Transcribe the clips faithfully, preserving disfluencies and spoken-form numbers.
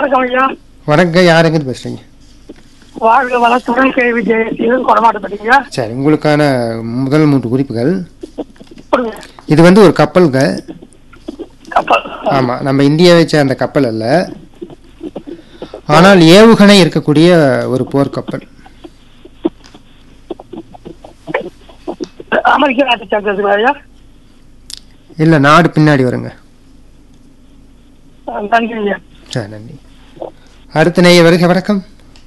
வணக்கம் ஐயா. வணக்கம், யார் எங்கிருந்து பேசுறீங்க? வாழ்க வளத்துடன் கேள்வி ஜெயசீலன் கொடமாட்டப்பட்டீங்க. சரி, உங்களுக்கான முதல் மூன்று குறிப்புகள். கொடுங்க. இது வந்து ஒரு கப்பலுங்க. கப்பல். ஆமா, நம்ம இந்தியாவை சேர்ந்த கப்பல் அல்ல, ஆனால் ஏவுகணை இருக்கக்கூடிய ஒரு போர்க்கப்பல். அமெரிக்க நாட்டை சேர்ந்ததுங்களா ஐயா? இல்ல, நாடு பின்னாடி வருங்க. நன்றி ஐயா. சரி, நன்றி. அடுத்த நேய வருக. வணக்கம்.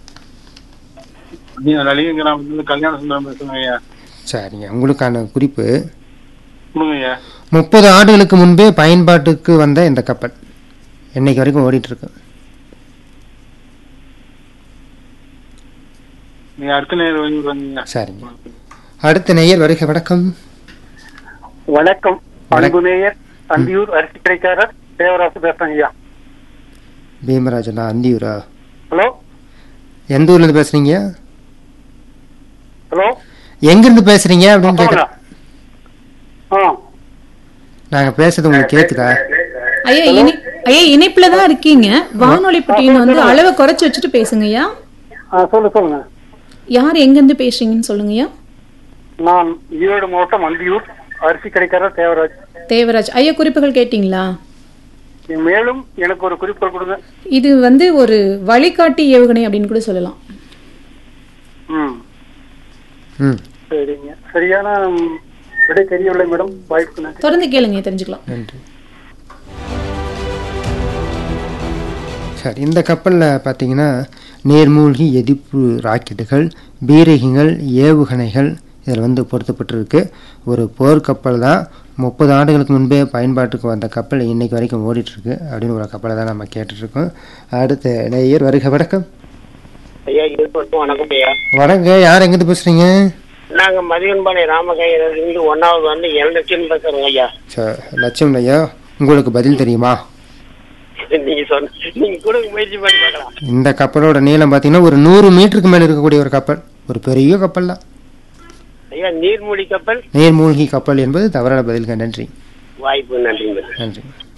கல்யாண சுந்தரம் பேசுங்க ஐயா. சரிங்க, உங்களுக்கான குறிப்பு. ஐயா, முப்பது ஆண்டுகளுக்கு முன்பே பயன்பாட்டுக்கு வந்த இந்த கப்பல் என்னைக்கு வரைக்கும் ஓடிட்டு இருக்கு. நீங்க அடுத்த நேரம். சரிங்க, அடுத்த நேயர் வருக. வணக்கம். வணக்கம். அன்பு நேயர் அந்தியூர் அரிசி கிடைக்காரர் தேவராசு பேசுறேன் ஐயா. பீமராஜனா, அந்தியூரா? ஹலோ, எந்த ஊர்ல இருந்து பேசுறீங்க? ஹலோ, எங்க இருந்து பேசுறீங்க அப்படின்னு கேக்குறேன். ஆ, நாங்க பேசுறது உங்களுக்கு கேக்குதா? ஐயா இனி ஐயா இணைப்புல தான் இருக்கீங்க. வானொலி பெட்டின்னு வந்து அளவை குறைச்சு வச்சுட்டு பேசுங்க ஐயா. ஆ, சொல்லு சொல்லுங்க. யார் எங்க இருந்து பேசுறீங்கன்னு சொல்லுங்க ஐயா. நான் ஈரோடு மாவட்டம் அந்தியூர் அரிசி கிடைக்காரர் தேவராஜ். தேவராஜ் ஐயா, குறிப்புகள் கேட்டீங்களா? மேலும் எனக்கு ஒரு குறிப்புகள் கொடுங்க. இது வந்து ஒரு வழிகாட்டி ஏவுகணை அப்படின்னு கூட சொல்லலாம். ம், ம், சரிங்க. சரியான விடை தெரியவில்லை மேடம். வாய்ப்பு நன்றி. தொடர்ந்து கேளுங்க, தெரிஞ்சுக்கலாம். நன்றி. சரி, இந்த கப்பலில் பார்த்தீங்கன்னா நேர்மூழ்கி எதிர்ப்பு ராக்கெட்டுகள், பீரகிகள், ஏவுகணைகள் இதில் வந்து பொருத்தப்பட்டிருக்கு. ஒரு போர்க்கப்பல் தான். முப்பது ஆண்டுகளுக்கு முன்பே பயன்பாட்டுக்கு வந்த கப்பல் இன்னைக்கு வரைக்கும் ஓடிட்டுருக்கு அப்படின்னு ஒரு கப்பலை தான் நம்ம கேட்டுட்ருக்கோம். அடுத்த நேயர் வருக. வணக்கம். ஐயா, வணக்கம் ஐயா. வணங்க, யார் எங்கிருந்து பேசுறீங்க? நாங்க மதியன்பாளைய ராமகையிலிருந்து ஒன்னாவது வந்து என் லட்சம் பேசுறோங்க ஐயா. சரி, லட்சம் ஐயா, உங்களுக்கு பதில் தெரியுமா? நீங்க சொன்ன நீங்க கூட முயற்சி பண்ணி பார்க்கலாம். இந்த கப்பலோட நீளம் பார்த்தீங்கன்னா ஒரு நூறு மீட்டருக்கு மேலே இருக்கக்கூடிய ஒரு கப்பல். ஒரு பெரிய கப்பல் தான் ஐயா. நீர்மூழ்கி கப்பல். நீர்மூழ்கி கப்பல் என்பது தவறான பதில்கள். நன்றி. வாய்ப்பு நன்றி. நன்றி.